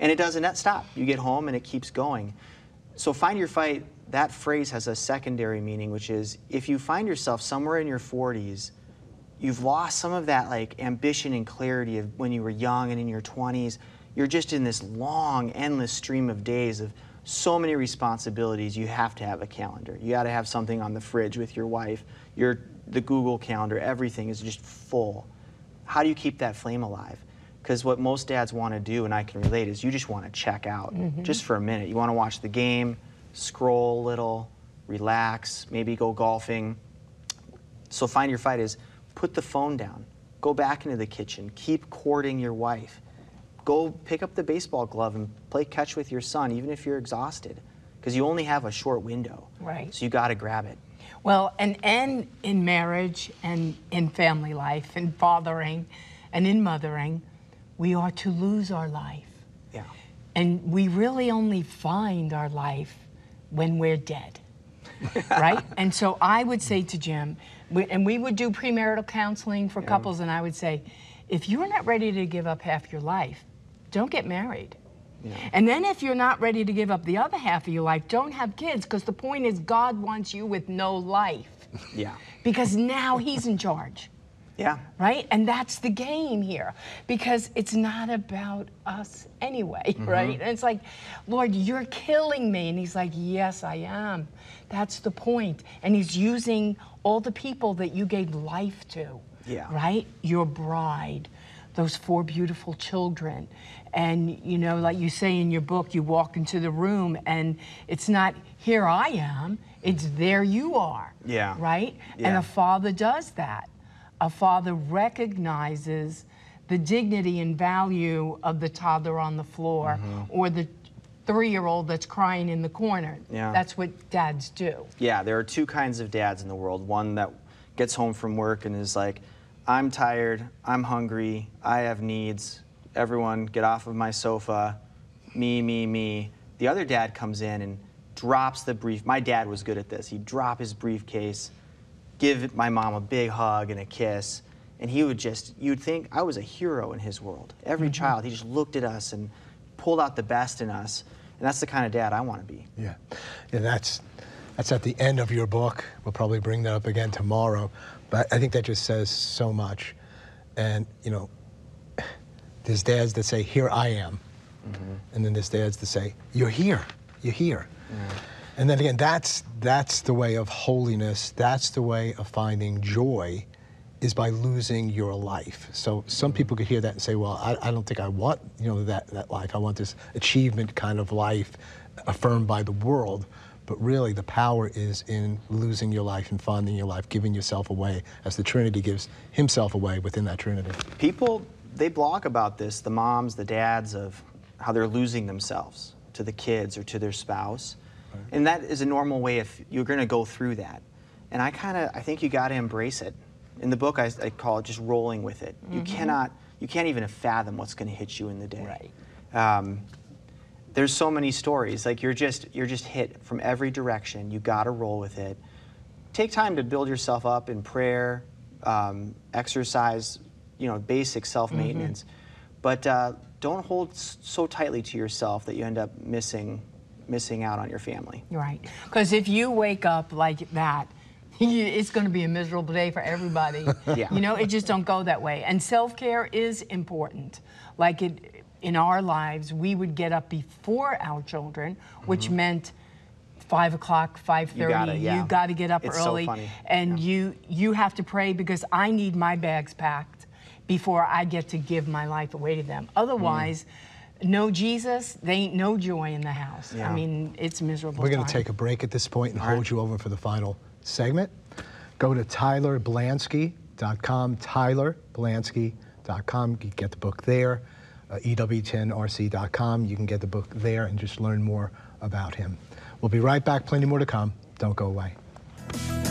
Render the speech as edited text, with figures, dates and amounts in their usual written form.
And it doesn't stop. You get home and it keeps going. So find your fight, that phrase has a secondary meaning, which is if you find yourself somewhere in your 40s, you've lost some of that like ambition and clarity of when you were young and in your 20s, you're just in this long, endless stream of days of so many responsibilities. You have to have a calendar. You got to have something on the fridge with your wife. The Google Calendar, everything is just full. How do you keep that flame alive? Because what most dads want to do, and I can relate, is you just want to check out just for a minute. You want to watch the game, scroll a little, relax, maybe go golfing. So find your fight is put the phone down, go back into the kitchen, keep courting your wife. Go pick up the baseball glove and play catch with your son, even if you're exhausted, because you only have a short window. Right. So you got to grab it. Well, and in marriage and in family life and fathering and in mothering, we are to lose our life. Yeah. And we really only find our life when we're dead, right? And so I would say to Jim, we would do premarital counseling for couples, and I would say, if you're not ready to give up half your life, don't get married. Yeah. And then if you're not ready to give up the other half of your life, don't have kids, because the point is God wants you with no life. Yeah. Because now he's in charge. Yeah. Right? And that's the game here, because it's not about us anyway, right? And it's like, Lord, you're killing me. And he's like, yes, I am. That's the point. And he's using all the people that you gave life to, right? Your bride, those 4 beautiful children. And, you know, like you say in your book, you walk into the room and it's not, here I am, it's there you are, right? Yeah. And a father does that. A father recognizes the dignity and value of the toddler on the floor or the 3-year-old that's crying in the corner. Yeah. That's what dads do. Yeah, there are 2 kinds of dads in the world. One that gets home from work and is like, I'm tired, I'm hungry, I have needs, everyone get off of my sofa, me, me, me. The other dad comes in and drops the my dad was good at this. He'd drop his briefcase, give my mom a big hug and a kiss, and he would just, you'd think I was a hero in his world. Every child, he just looked at us and pulled out the best in us, and that's the kind of dad I want to be. Yeah, and that's at the end of your book. We'll probably bring that up again tomorrow, but I think that just says so much. And, you know, there's dads that say, here I am, and then there's dads that say, you're here, you're here. And then again, that's the way of holiness. That's the way of finding joy, is by losing your life. So some people could hear that and say, well, I don't think I want, you know, that life. I want this achievement kind of life affirmed by the world. But really, the power is in losing your life and finding your life, giving yourself away, as the Trinity gives himself away within that Trinity. People, they blog about this, the moms, the dads, of how they're losing themselves to the kids or to their spouse. And that is a normal way if you're going to go through that. And I think you got to embrace it. In the book, I call it just rolling with it. You can't even fathom what's going to hit you in the day. Right. There's so many stories. Like you're just hit from every direction. You got to roll with it. Take time to build yourself up in prayer, exercise, you know, basic self-maintenance. But don't hold so tightly to yourself that you end up missing out on your family. Right. Because if you wake up like that, it's going to be a miserable day for everybody. You know, it just don't go that way. And self-care is important. Like in our lives, we would get up before our children, which meant 5 o'clock, 5:30. You got to get up early. So funny. And you have to pray, because I need my bags packed before I get to give my life away to them. Otherwise, no Jesus, they ain't no joy in the house. I mean, it's miserable. We're going to take a break at this point and hold you over for the final segment. Go to TylerBlansky.com, TylerBlansky.com. You can get the book there. EW10RC.com. You can get the book there and just learn more about him. We'll be right back. Plenty more to come. Don't go away.